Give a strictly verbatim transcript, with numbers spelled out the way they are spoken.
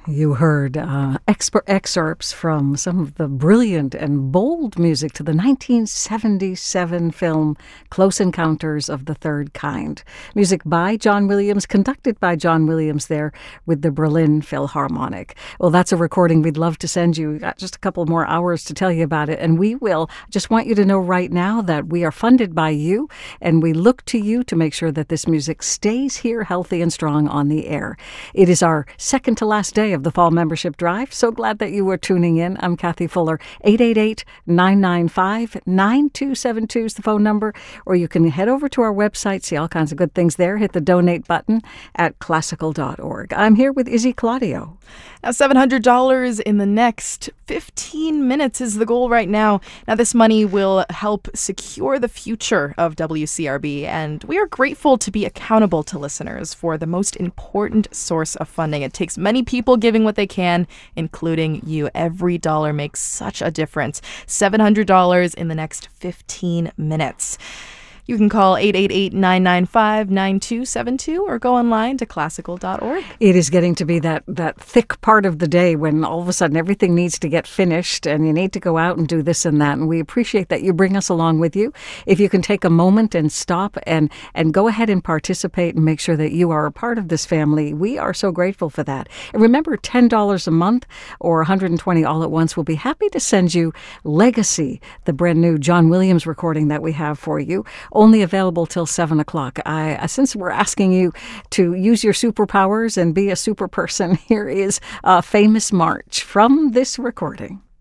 You heard uh, exper- excerpts from some of the brilliant and bold music to the nineteen seventy-seven film Close Encounters of the Third Kind. Music by John Williams, conducted by John Williams there with the Berlin Philharmonic. Well, that's a recording we'd love to send you. We've got just a couple more hours to tell you about it, and we will. Just want you to know right now that we are funded by you, and we look to you to make sure that this music stays here healthy and strong on the air. It is our second to last day of the fall membership drive. So glad that you were tuning in. I'm Kathy Fuller. eight eight eight, nine nine five, nine two seven two is the phone number, or you can head over to our website, see all kinds of good things there. Hit the donate button at classical dot org. I'm here with Izzy Claudio. Now, seven hundred dollars in the next fifteen minutes is the goal right now. Now, this money will help secure the future of W C R B, and we are grateful to be accountable to listeners for the most important source of funding. It takes many people giving what they can, including you. Every dollar makes such a difference. seven hundred dollars in the next fifteen minutes. You can call eight eight eight, nine nine five, nine two seven two or go online to classical dot org. It is getting to be that, that thick part of the day when all of a sudden everything needs to get finished and you need to go out and do this and that. And we appreciate that you bring us along with you. If you can take a moment and stop and, and go ahead and participate and make sure that you are a part of this family, we are so grateful for that. And remember, ten dollars a month or one hundred twenty dollars all at once, we'll be happy to send you Legacy, the brand new John Williams recording that we have for you. Only available till seven o'clock. I, since we're asking you to use your superpowers and be a super person, here is a famous march from this recording.